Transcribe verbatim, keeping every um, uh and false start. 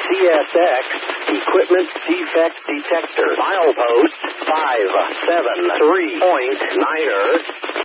C S X Equipment Defect Detector. Milepost five seven three point niner.